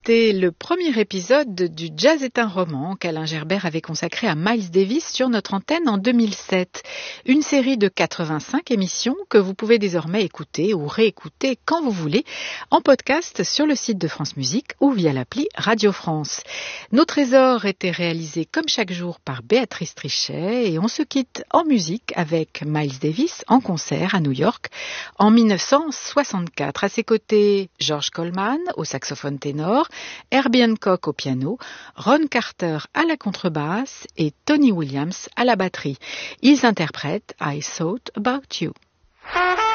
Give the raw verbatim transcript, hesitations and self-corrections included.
C'était le premier épisode du Jazz est un roman qu'Alain Gerbert avait consacré à Miles Davis sur notre antenne en deux mille sept. Une série de quatre-vingt-cinq émissions que vous pouvez désormais écouter ou réécouter quand vous voulez en podcast sur le site de France Musique ou via l'appli Radio France. Nos trésors étaient réalisés comme chaque jour par Béatrice Trichet et on se quitte en musique avec Miles Davis en concert à New York en mille neuf cent soixante-quatre. À ses côtés, George Coleman au saxophone ténor, Herbie Hancock au piano, Ron Carter à la contrebasse et Tony Williams à la batterie. Ils interprètent I Thought About You.